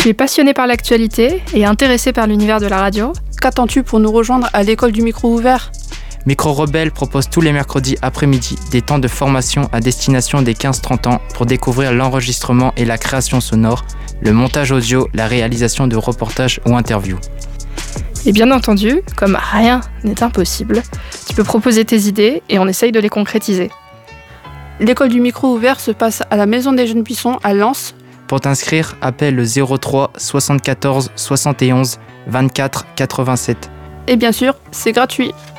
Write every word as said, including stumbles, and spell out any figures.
Tu es passionné par l'actualité et intéressé par l'univers de la radio ? Qu'attends-tu pour nous rejoindre à l'école du micro ouvert ? Micro Rebelle propose tous les mercredis après-midi des temps de formation à destination des quinze trente ans pour découvrir l'enregistrement et la création sonore, le montage audio, la réalisation de reportages ou interviews. Et bien entendu, comme rien n'est impossible, tu peux proposer tes idées et on essaye de les concrétiser. L'école du micro ouvert se passe à la Maison des Jeunes Buissons à Lens. Pour t'inscrire, appelle le zéro trois soixante-quatorze soixante et onze vingt-quatre quatre-vingt-sept. Et bien sûr, c'est gratuit.